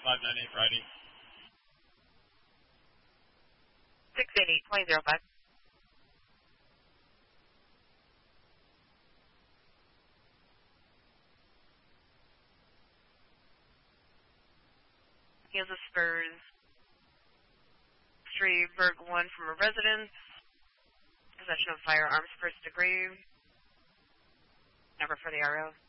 598 Friday. 688-2005. Kansas Spurs, Strayberg 1 from a residence. Possession of firearms, first degree. Number for the RO.